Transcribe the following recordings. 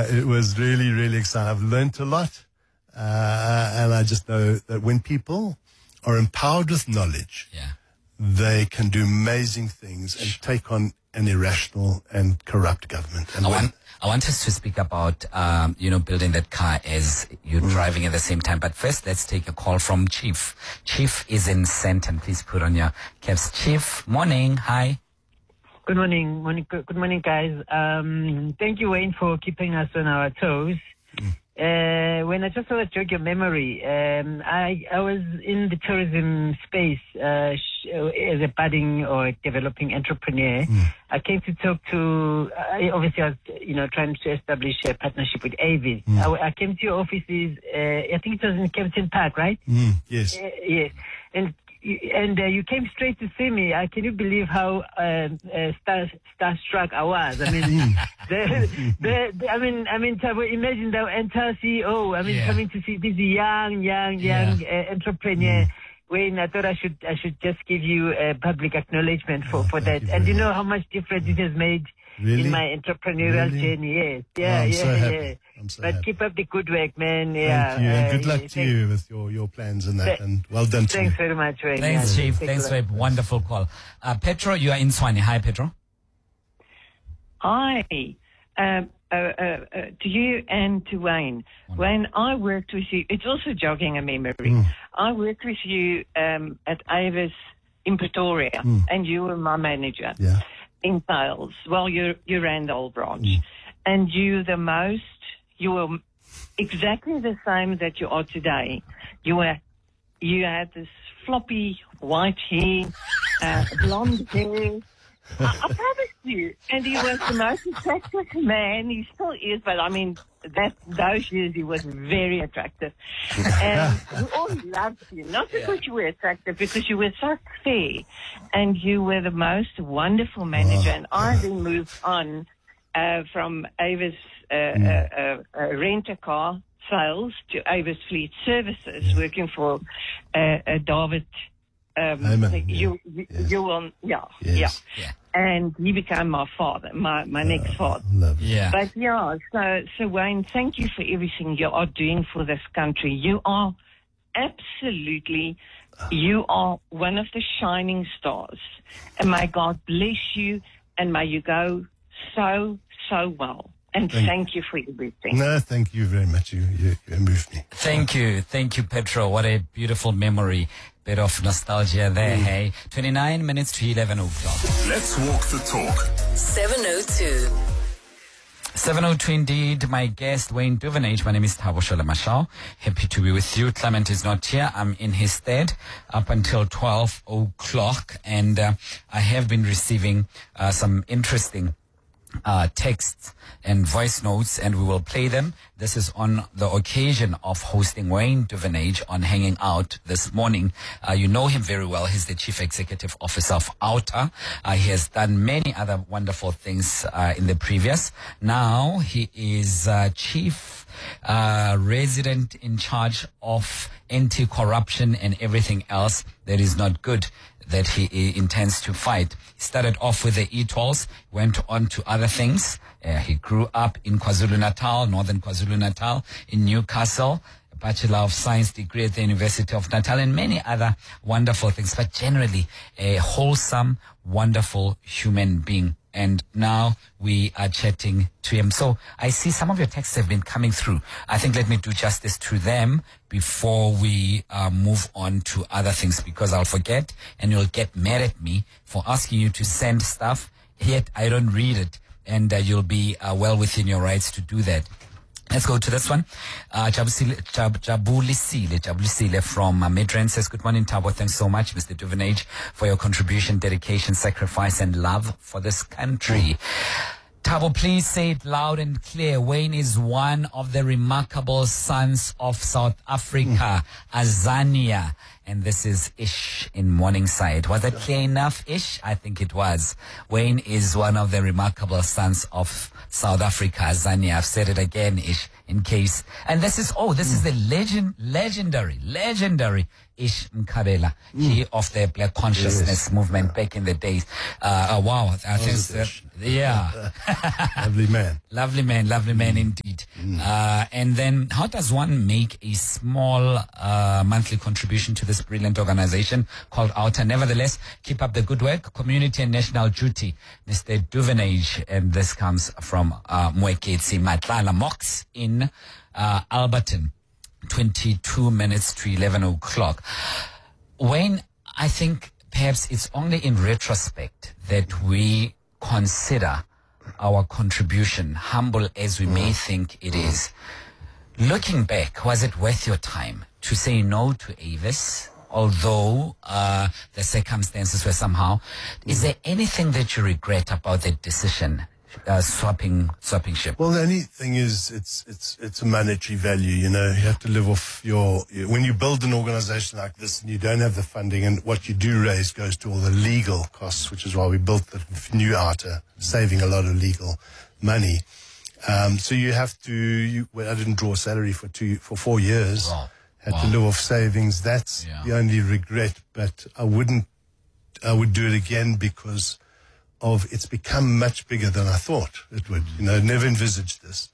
It was really, really exciting. I've learned a lot. And I just know that when people are empowered with knowledge, they can do amazing things and take on an irrational and corrupt government. And I want us to speak about, building that car as you're driving at the same time. But first, let's take a call from Chief. Chief is in Sandton. Please put on your caps. Chief, morning. Hi. Good morning. Good morning, guys. Thank you, Wayne, for keeping us on our toes. When I just want to jog your memory, I was in the tourism space as a budding or developing entrepreneur. I came to talk to, obviously I was, trying to establish a partnership with Avis. I came to your offices, I think it was in Kempton Park, right? Yes. Yes. And you came straight to see me. Can you believe how starstruck I was? I mean, Thabo, imagine the entire CEO. Coming to see this young entrepreneur. Wayne, I thought I should just give you a public acknowledgement for that. And you know how much difference it has made in my entrepreneurial journey. Yes. I'm so happy. But keep up the good work, man. Thank you. And good luck to you with your plans and that. And well done to you. Thanks very much, Wayne. Thanks, Chief. Thanks for a wonderful call. Petro, you are in Tshwane. Hi, Petro. Hi. To you and to Wayne. When I worked with you, it's also jogging a memory. I worked with you at Avis in Pretoria, and you were my manager in sales. Well, you ran the whole branch. And you were exactly the same that you are today. You had this floppy white hair, blonde hair. I promise you. And he was the most attractive man. He still is, but those years he was very attractive. And we all loved you. Not because you were attractive, because you were so fair. And you were the most wonderful manager. And I then moved on from Avis rent-a-car sales to Avis Fleet Services, working for David. And he became my father, my next father. But so Wayne, thank you for everything you are doing for this country. You are absolutely, you are one of the shining stars. And may God bless you, and may you go so well. And thank you for everything. No, thank you very much. You moved me. Thank you, Petro. What a beautiful memory. Bit of nostalgia there, hey. 29 minutes to 11 o'clock. Let's walk the talk. 702. 702 indeed. My guest, Wayne Duvenage. My name is Thabo Shala. Happy to be with you. Clement is not here. I'm in his stead up until 12 o'clock. And I have been receiving some interesting texts and voice notes, and we will play them. This is on the occasion of hosting Wayne Duvenage on Hanging Out this morning. You know him very well. He's the Chief Executive Officer of Outer. He has done many other wonderful things in the previous. Now he is Chief Resident in charge of anti-corruption and everything else that is not good that he intends to fight. He started off with the e-tolls, went on to other things. He grew up in KwaZulu-Natal, northern KwaZulu-Natal, in Newcastle, a Bachelor of Science degree at the University of Natal, and many other wonderful things, but generally a wholesome, wonderful human being. And now we are chatting to him. So I see some of your texts have been coming through. I think let me do justice to them before we move on to other things, because I'll forget and you'll get mad at me for asking you to send stuff, yet I don't read it. And you'll be well within your rights to do that. Let's go to this one. Jabulisile from Midrand says, good morning, Thabo. Thanks so much, Mr. Duvenage, for your contribution, dedication, sacrifice, and love for this country. Thabo, please say it loud and clear. Wayne is one of the remarkable sons of South Africa, Azania. And this is Ish in Morningside. Was that clear enough, Ish? I think it was. Wayne is one of the remarkable sons of South Africa, Azania. I've said it again, Ish, in case. And this is the legendary Ish Mkhabela, he of the Black Consciousness movement back in the days. Wow. I think Lovely man. Lovely man indeed. And then how does one make a small monthly contribution to this brilliant organization called Outer? Nevertheless, keep up the good work. Community and national duty, Mr. Duvenage. And this comes from Mweketsi Matlala Mox in Alberton. 22 minutes to 11 o'clock. Wayne, I think perhaps it's only in retrospect that we consider our contribution, humble as we may think it is. Looking back, was it worth your time to say no to Avis, although the circumstances were somehow? Is there anything that you regret about that decision? Swapping ship. Well, the only thing is it's a monetary value. You have to live off when you build an organization like this and you don't have the funding, and what you do raise goes to all the legal costs, which is why we built the new Outer, saving a lot of legal money. So you have to, I didn't draw a salary for 4 years. Wow. Had to live off savings. That's the only regret, but I would do it again because it's become much bigger than I thought it would. Never envisaged this.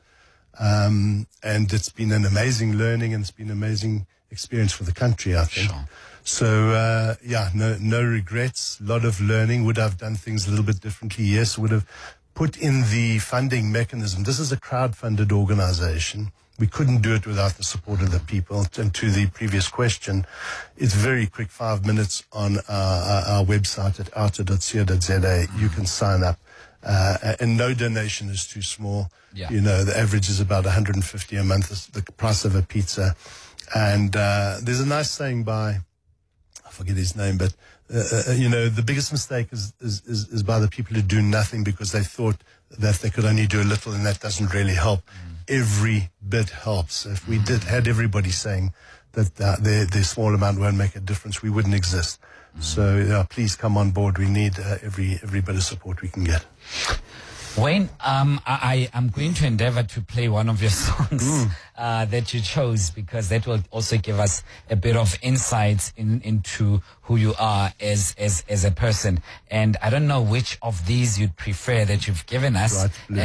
And it's been an amazing learning, and it's been an amazing experience for the country, I think. Sure. So, no regrets, a lot of learning. Would I have done things a little bit differently? Yes. Would have put in the funding mechanism. This is a crowd-funded organization. We couldn't do it without the support of the people. And to the previous question, it's very quick, 5 minutes on our website at outer.co.za. You can sign up. And no donation is too small. Yeah. The average is about 150 a month, the price of a pizza. And there's a nice saying by, I forget his name, but the biggest mistake is by the people who do nothing because they thought that they could only do a little, and that doesn't really help. Every bit helps. If we had everybody saying that their small amount won't make a difference, we wouldn't exist. So please come on board. We need every bit of support we can get. Wayne, I am going to endeavor to play one of your songs that you chose, because that will also give us a bit of insights into who you are as a person. And I don't know which of these you'd prefer that you've given us.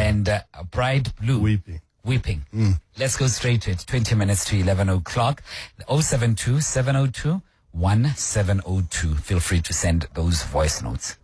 Bright Blue. Weeping. Let's go straight to it. 20 minutes to 11 o'clock. 072 702 1702. Feel free to send those voice notes.